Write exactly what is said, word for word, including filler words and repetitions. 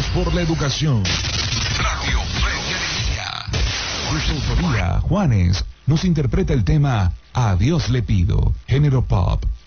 por la educación. Radio Fe y Alegría. Su autoría, Juanes, nos interpreta el tema A Dios le pido, género pop.